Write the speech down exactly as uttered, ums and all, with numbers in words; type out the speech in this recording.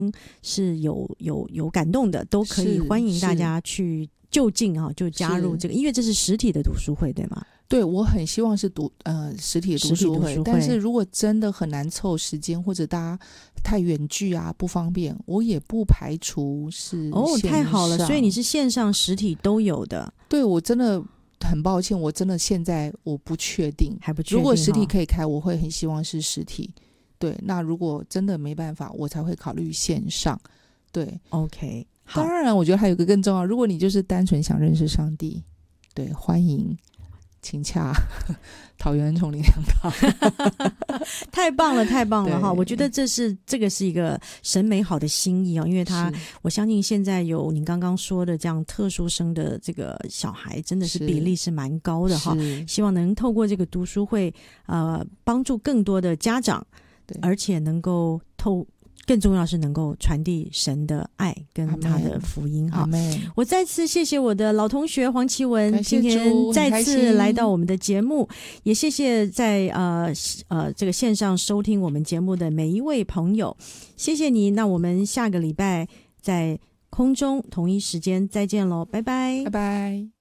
是有有有感动的，都可以欢迎大家去就近啊，就加入这个，因为这是实体的读书会，对吗？ 对，我很希望是读呃实体的读书会，但是如果真的很难凑时间，或者大家太远距啊不方便，我也不排除是线上。 哦，太好了，所以你是线上实体都有的。 对，我真的很抱歉，我真的现在我不确定， 还不确定。 如果实体可以开，我会很希望是实体。对，那如果真的没办法，我才会考虑线上。对 ，OK。 当然，我觉得还有一个更重要，如果你就是单纯想认识上帝，对，欢迎请洽桃园恩宠灵粮堂。 太棒了，太棒了哈！我觉得这是这个是一个神美好的心意哦，因为他我相信现在有您刚刚说的这样特殊生的这个小孩，真的是比例是蛮高的哈。希望能透过这个读书会，呃，帮助更多的家长，而且能够透。更重要是能够传递神的爱跟他的福音哈。我再次谢谢我的老同学黄绮雯，今天再次来到我们的节目，也谢谢在呃呃这个线上收听我们节目的每一位朋友，谢谢你。那我们下个礼拜在空中同一时间再见喽，拜拜， 拜拜。